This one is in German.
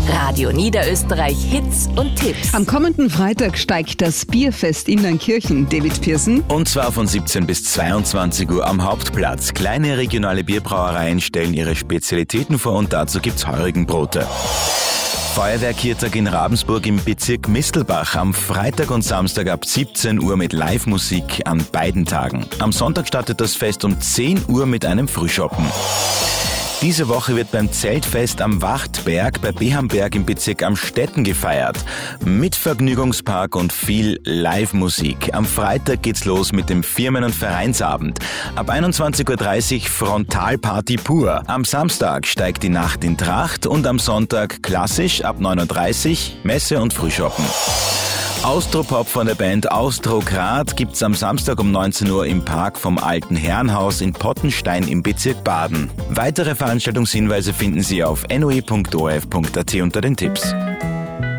Radio Niederösterreich Hits und Tipps. Am kommenden Freitag steigt das Bierfest in Neunkirchen. David Pearson. Und zwar von 17 bis 22 Uhr am Hauptplatz. Kleine regionale Bierbrauereien stellen ihre Spezialitäten vor und dazu gibt's Heurigenbrote. Feuerwerk-Tag in Ravensburg im Bezirk Mistelbach am Freitag und Samstag ab 17 Uhr mit Live-Musik an beiden Tagen. Am Sonntag startet das Fest um 10 Uhr mit einem Frühschoppen. Diese Woche wird beim Zeltfest am Wachtberg bei Behamberg im Bezirk Amstetten gefeiert. Mit Vergnügungspark und viel Live-Musik. Am Freitag geht's los mit dem Firmen- und Vereinsabend. Ab 21.30 Uhr Frontalparty pur. Am Samstag steigt die Nacht in Tracht und am Sonntag klassisch ab 9.30 Uhr Messe und Frühschoppen. Austropop von der Band Austrograd gibt's am Samstag um 19 Uhr im Park vom Alten Herrenhaus in Pottenstein im Bezirk Baden. Weitere Veranstaltungshinweise finden Sie auf noe.orf.at unter den Tipps.